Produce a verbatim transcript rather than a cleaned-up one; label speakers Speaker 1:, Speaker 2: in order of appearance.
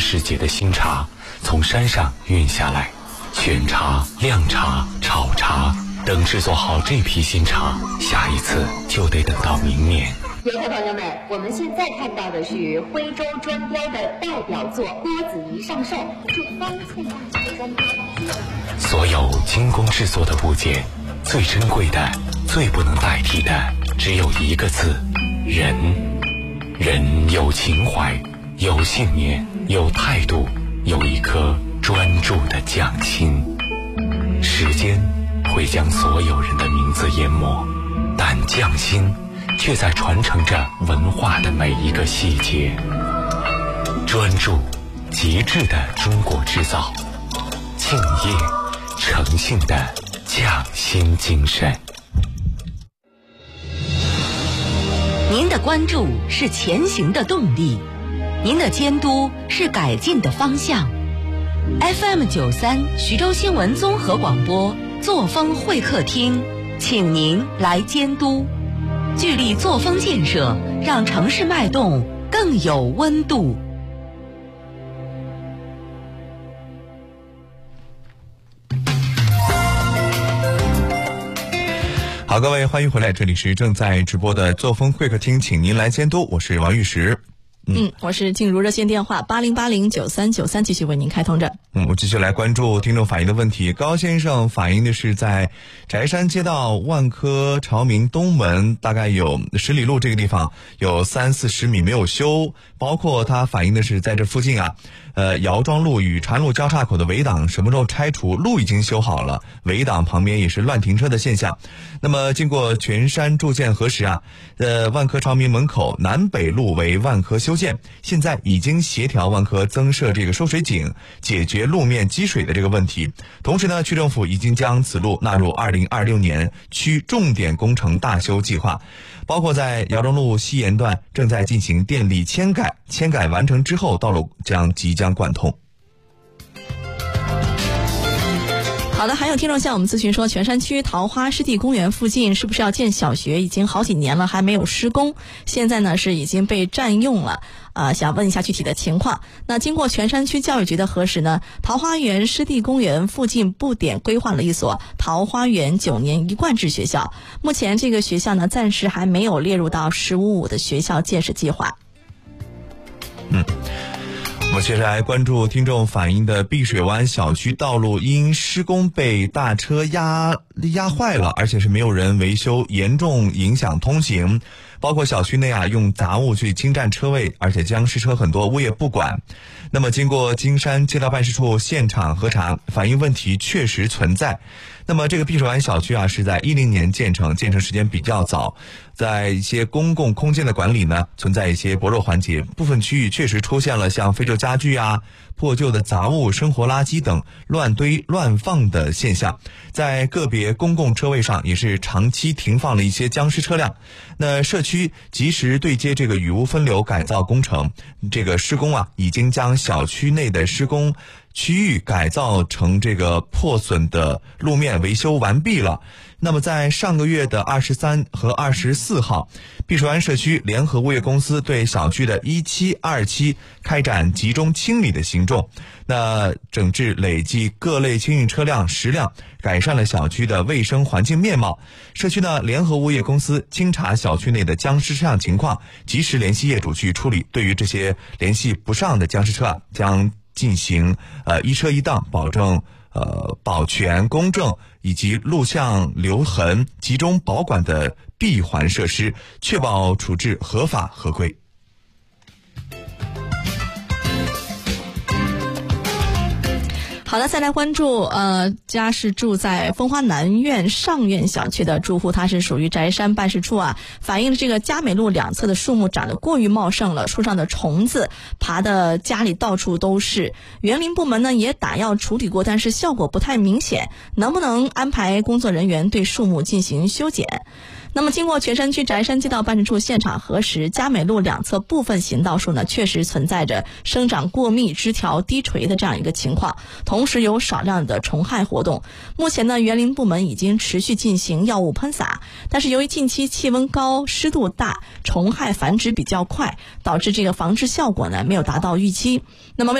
Speaker 1: 世界的新茶从山上运下来，选茶、晾茶、炒茶，等制作好这批新茶，下一次就得等到明年。
Speaker 2: 游客朋友们，我们现在看到的是徽州专标的代表作郭子仪上寿，是方寸大小专标。
Speaker 1: 所有精工制作的物件，最珍贵的、最不能代替的，只有一个字：人。人有情怀，有信念，有态度，有一颗专注的匠心。时间会将所有人的名字淹没，但匠心却在传承着文化的每一个细节。专注，极致的中国制造，敬业，诚信的匠心精神。
Speaker 3: 您的关注是前行的动力，您的监督是改进的方向。F M 九三徐州新闻综合广播作风会客厅，请您来监督，聚力作风建设，让城市脉动更有温度。
Speaker 4: 好，各位欢迎回来，这里是正在直播的作风会客厅，请您来监督，我是王玉石。
Speaker 5: 嗯, 嗯，我是进入热线电话八零八零九三九三，继续为您开通着。
Speaker 4: 嗯，我继续来关注听众反映的问题。高先生反映的是在宅山街道万科朝明东门，大概有十里路这个地方有三四十米没有修，包括他反映的是在这附近啊，呃，姚庄路与长安路交叉口的围挡什么时候拆除？路已经修好了，围挡旁边也是乱停车的现象。那么经过全山筑建核实啊，呃，万科朝明门口南北路为万科修建，现在已经协调万科增设这个收水井，解决路面积水的这个问题。同时呢，区政府已经将此路纳入二零二六年区重点工程大修计划，包括在姚庄路西沿段正在进行电力迁改，迁改完成之后，道路将即将贯通。
Speaker 5: 好的，还有听众向我们咨询说，全山区桃花湿地公园附近是不是要建小学？已经好几年了，还没有施工，现在呢是已经被占用了。呃，想问一下具体的情况。那经过全山区教育局的核实呢，桃花源湿地公园附近布点规划了一所桃花源九年一贯制学校，目前这个学校呢暂时还没有列入到十五五的学校建设计划。
Speaker 4: 嗯。我们接下来关注听众反映的碧水湾小区道路因施工被大车压压坏了，而且是没有人维修，严重影响通行。包括小区内啊用杂物去侵占车位，而且僵尸车很多，物业不管。那么经过金山街道办事处现场核查，反映问题确实存在。那么这个碧水湾小区啊是在一零年建成，建成时间比较早，在一些公共空间的管理呢存在一些薄弱环节，部分区域确实出现了像废旧家具啊、破旧的杂物、生活垃圾等乱堆乱放的现象，在个别公共车位上也是长期停放了一些僵尸车辆。那社区及时对接这个雨污分流改造工程，这个施工啊已经将小区内的施工区域改造成这个破损的路面维修完毕了。那么在上个月的二十三和二十四号，碧水湾社区联合物业公司对小区的一期、二期开展集中清理的行动，那整治累计各类清运车辆十辆，改善了小区的卫生环境面貌。社区呢联合物业公司清查小区内的僵尸车辆情况，及时联系业主去处理。对于这些联系不上的僵尸车啊，将进行呃一车一档，保证呃保全公正以及录像留痕集中保管的闭环设施，确保处置合法合规。
Speaker 5: 好的，再来关注，呃，家是住在枫花南苑上苑小区的住户，他是属于宅山办事处啊，反映了这个嘉美路两侧的树木长得过于茂盛了，树上的虫子爬的家里到处都是。园林部门呢也打药处理过，但是效果不太明显，能不能安排工作人员对树木进行修剪？那么经过全山区宅山街道办事处现场核实，嘉美路两侧部分行道树呢确实存在着生长过密、枝条低垂的这样一个情况，同时有少量的虫害活动。目前呢，园林部门已经持续进行药物喷洒，但是由于近期气温高、湿度大，虫害繁殖比较快，导致这个防治效果呢没有达到预期。那么